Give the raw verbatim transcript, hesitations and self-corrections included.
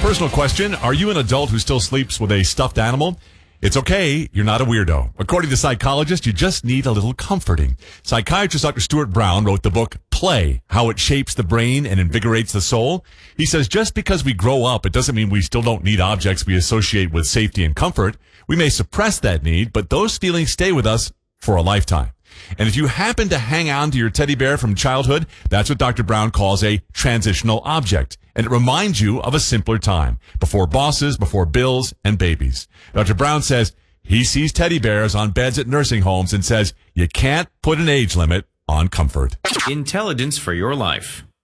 Personal question, are you an adult who still sleeps with a stuffed animal? It's okay, you're not a weirdo. According to psychologists, you just need a little comforting. Psychiatrist Doctor Stuart Brown wrote the book Play, How It Shapes the Brain and Invigorates the Soul. He says just because we grow up, it doesn't mean we still don't need objects we associate with safety and comfort. We may suppress that need, but those feelings stay with us for a lifetime. And if you happen to hang on to your teddy bear from childhood, that's what Doctor Brown calls a transitional object. And it reminds you of a simpler time, before bosses, before bills, and babies. Doctor Brown says he sees teddy bears on beds at nursing homes and says you can't put an age limit on comfort. Intelligence for your life.